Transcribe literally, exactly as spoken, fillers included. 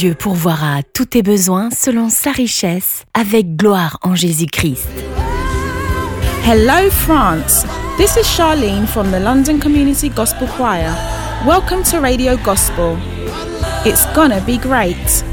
Dieu pourvoira tous tes besoins selon sa richesse, avec gloire en Jésus-Christ. Hello France, this is Charlene from the London Community Gospel Choir. Welcome to Radio Gospel. It's gonna be great.